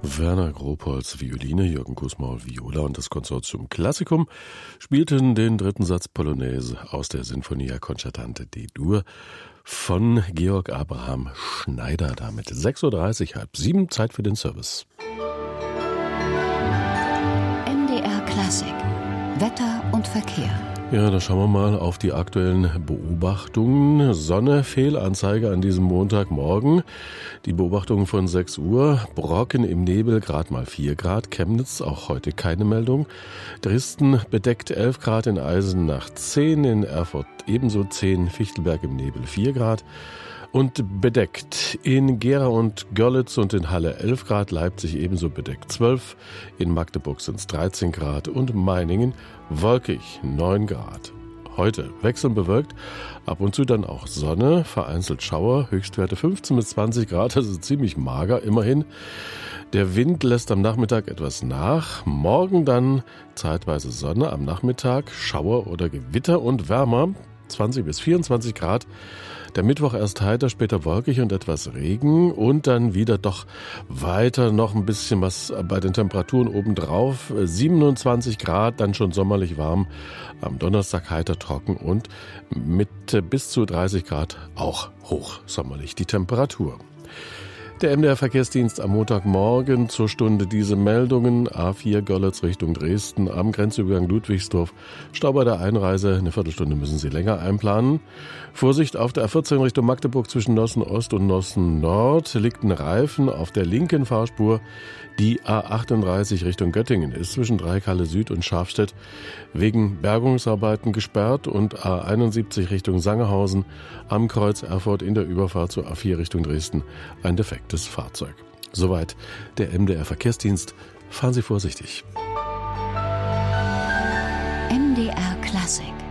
Werner Gropholz Violine, Jürgen Kussmaul Viola und das Consortium Classicum spielten den dritten Satz Polonaise aus der Sinfonia Concertante D-Dur von Georg Abraham Schneider. Damit 6:30 Uhr, 6:30, Zeit für den Service. MDR Klassik, Wetter und Verkehr. Ja, da schauen wir mal auf die aktuellen Beobachtungen. Sonne, Fehlanzeige an diesem Montagmorgen. Die Beobachtung von 6 Uhr. Brocken im Nebel, gerade mal 4 Grad. Chemnitz, auch heute keine Meldung. Dresden bedeckt 11 Grad, in Eisenach 10, in Erfurt ebenso 10, Fichtelberg im Nebel 4 Grad. Und bedeckt in Gera und Görlitz und in Halle 11 Grad, Leipzig ebenso bedeckt 12, in Magdeburg sind es 13 Grad und Meiningen wolkig 9 Grad. Heute wechselnd bewölkt, ab und zu dann auch Sonne, vereinzelt Schauer, Höchstwerte 15 bis 20 Grad, also ziemlich mager immerhin. Der Wind lässt am Nachmittag etwas nach, morgen dann zeitweise Sonne, am Nachmittag Schauer oder Gewitter und wärmer, 20 bis 24 Grad. Der Mittwoch erst heiter, später wolkig und etwas Regen und dann wieder doch weiter noch ein bisschen was bei den Temperaturen obendrauf. 27 Grad, dann schon sommerlich warm. Am Donnerstag heiter, trocken und mit bis zu 30 Grad auch hochsommerlich die Temperatur. Der MDR-Verkehrsdienst am Montagmorgen zur Stunde diese Meldungen. A4 Görlitz Richtung Dresden am Grenzübergang Ludwigsdorf. Stau bei der Einreise, eine Viertelstunde müssen Sie länger einplanen. Vorsicht auf der A14 Richtung Magdeburg zwischen Nossen Ost und Nossen Nord liegt ein Reifen auf der linken Fahrspur. Die A38 Richtung Göttingen ist zwischen Dreieckhalle Süd und Schafstedt wegen Bergungsarbeiten gesperrt und A71 Richtung Sangerhausen am Kreuz Erfurt in der Überfahrt zur A4 Richtung Dresden ein defektes Fahrzeug. Soweit der MDR Verkehrsdienst. Fahren Sie vorsichtig. MDR Klassik.